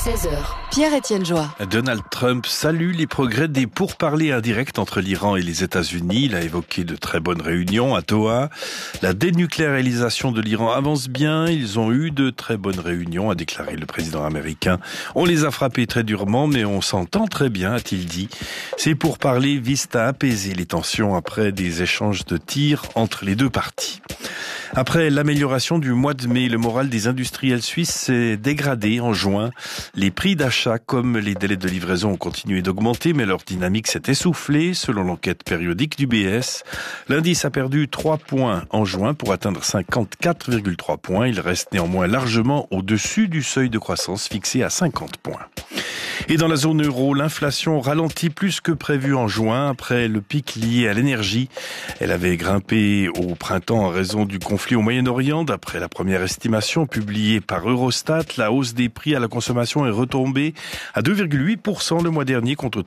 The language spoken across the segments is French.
16h. Pierre-Étienne Joie. Donald Trump salue les progrès des pourparlers indirects entre l'Iran et les États-Unis. Il a évoqué de très bonnes réunions à Doha. La dénucléarisation de l'Iran avance bien. Ils ont eu de très bonnes réunions, a déclaré le président américain. On les a frappés très durement, mais on s'entend très bien, a-t-il dit. Ces pourparlers visent à apaiser les tensions après des échanges de tirs entre les deux parties. Après l'amélioration du mois de mai, le moral des industriels suisses s'est dégradé en juin. Les prix d'achat comme les délais de livraison ont continué d'augmenter, mais leur dynamique s'est essoufflée. Selon l'enquête périodique du BS, l'indice a perdu 3 points en juin pour atteindre 54,3 points. Il reste néanmoins largement au-dessus du seuil de croissance fixé à 50 points. Et dans la zone euro, l'inflation ralentit plus que prévu en juin après le pic lié à l'énergie. Elle avait grimpé au printemps en raison du conflit au Moyen-Orient. D'après la première estimation publiée par Eurostat, la hausse des prix à la consommation est retombée à 2,8% le mois dernier contre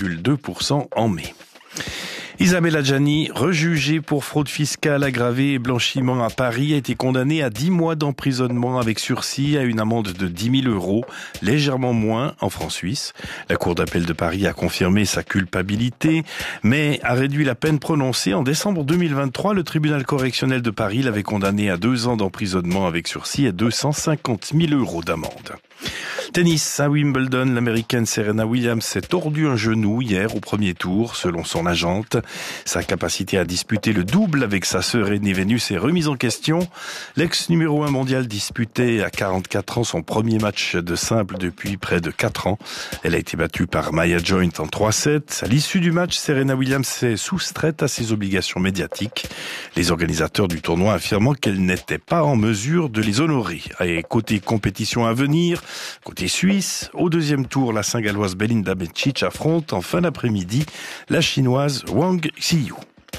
3,2% en mai. Isabelle Adjani, rejugée pour fraude fiscale aggravée et blanchiment à Paris, a été condamnée à 10 mois d'emprisonnement avec sursis à une amende de 10 000 €, légèrement moins en francs suisses. La Cour d'appel de Paris a confirmé sa culpabilité, mais a réduit la peine prononcée. En décembre 2023, le tribunal correctionnel de Paris l'avait condamnée à 2 ans d'emprisonnement avec sursis et 250 000 € d'amende. Tennis, à Wimbledon, l'américaine Serena Williams s'est tordue un genou hier au premier tour, selon son agente. Sa capacité à disputer le double avec sa sœur aînée Vénus est remise en question. L'ex numéro 1 mondial disputait à 44 ans son premier match de simple depuis près de 4 ans. Elle a été battue par Maya Joint en 3-7. À l'issue du match, Serena Williams s'est soustraite à ses obligations médiatiques. Les organisateurs du tournoi affirmant qu'elle n'était pas en mesure de les honorer. Et côté compétition à venir, côté suisse, au deuxième tour, la Saint-Galloise Belinda Bencic affronte en fin d'après-midi la chinoise Wang Xiyu.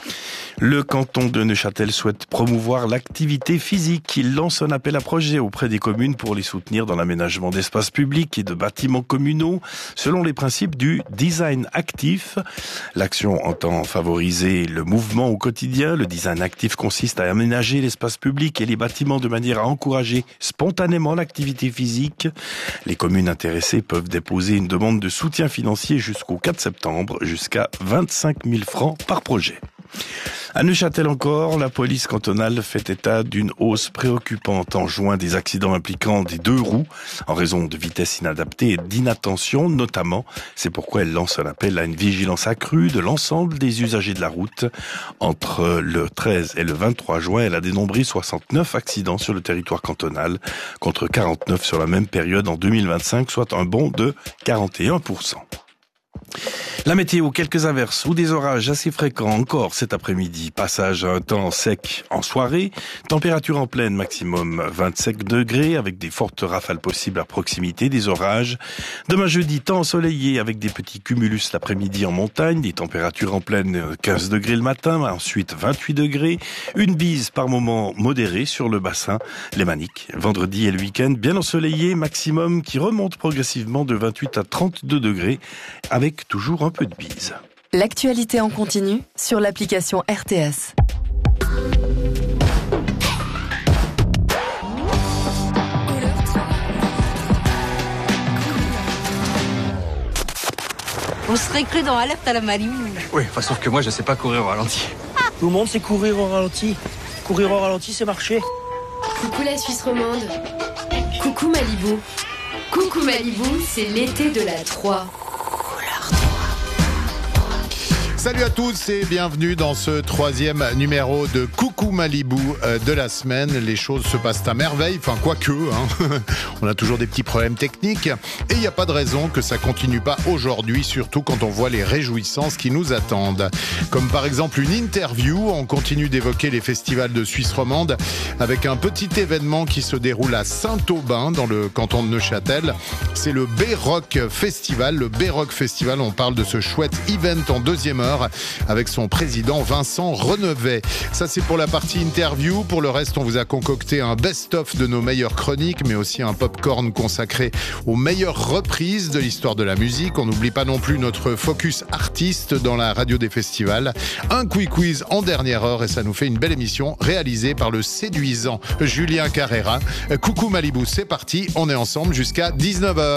Le canton de Neuchâtel souhaite promouvoir l'activité physique. Il lance un appel à projet auprès des communes pour les soutenir dans l'aménagement d'espaces publics et de bâtiments communaux selon les principes du design actif. L'action entend favoriser le mouvement au quotidien. Le design actif consiste à aménager l'espace public et les bâtiments de manière à encourager spontanément l'activité physique. Les communes intéressées peuvent déposer une demande de soutien financier jusqu'au 4 septembre, jusqu'à 25 000 francs par projet. À Neuchâtel encore, la police cantonale fait état d'une hausse préoccupante en juin des accidents impliquant des 2 roues en raison de vitesse inadaptée et d'inattention notamment. C'est pourquoi elle lance un appel à une vigilance accrue de l'ensemble des usagers de la route. Entre le 13 et le 23 juin, elle a dénombré 69 accidents sur le territoire cantonal contre 49 sur la même période en 2025, soit un bond de 41%. La météo, quelques averses ou des orages assez fréquents encore cet après-midi. Passage à un temps sec en soirée. Température en pleine, maximum 27 degrés avec des fortes rafales possibles à proximité des orages. Demain jeudi, temps ensoleillé avec des petits cumulus l'après-midi en montagne. Des températures en pleine 15 degrés le matin, ensuite 28 degrés. Une bise par moment modérée sur le bassin lémanique. Vendredi et le week-end, bien ensoleillé, maximum qui remonte progressivement de 28 à 32 degrés avec toujours un peu de bise. L'actualité en continu sur l'application RTS. On serait cru dans Alerte à la Malibu. Oui, sauf que moi je sais pas courir au ralenti. Tout le monde sait courir au ralenti. Courir au ralenti, c'est marcher. Coucou la Suisse romande. Coucou Malibu. Coucou Malibu, c'est l'été de la 3. Salut à tous et bienvenue dans ce 3e numéro de Coucou Malibu de la semaine. Les choses se passent à merveille, enfin quoique, on a toujours des petits problèmes techniques et il n'y a pas de raison que ça continue pas aujourd'hui, surtout quand on voit les réjouissances qui nous attendent. Comme par exemple une interview, on continue d'évoquer les festivals de Suisse romande avec un petit événement qui se déroule à Saint-Aubin dans le canton de Neuchâtel. C'est le B-Rock Festival. Le B-Rock Festival, on parle de ce chouette event en deuxième heure avec son président Vincent Renevet. Ça, c'est pour la partie interview. Pour le reste, on vous a concocté un best-of de nos meilleures chroniques, mais aussi un popcorn consacré aux meilleures reprises de l'histoire de la musique. On n'oublie pas non plus notre focus artiste dans la radio des festivals. Un quiz en dernière heure et ça nous fait une belle émission réalisée par le séduisant Julien Carrera. Coucou Malibu, c'est parti. On est ensemble jusqu'à 19h.